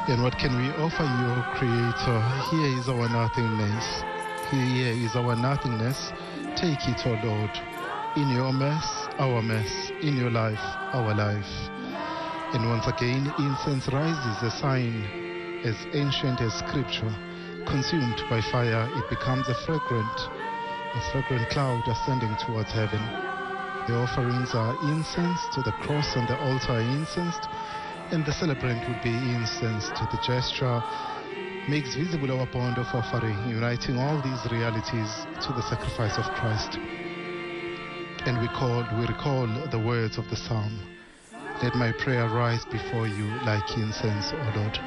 And what can we offer you, Creator? Here is our nothingness. Here is our nothingness. Take it, O Lord. In your mess, our mess. In your life, our life. And once again, incense rises a sign as ancient as scripture. Consumed by fire, it becomes a fragrant cloud ascending towards heaven. The offerings are incense to the cross, and the altar are incensed, and the celebrant would be incensed. The gesture makes visible our bond of offering, uniting all these realities to the sacrifice of Christ. And we recall the words of the psalm. Let my prayer rise before you like incense, O Lord.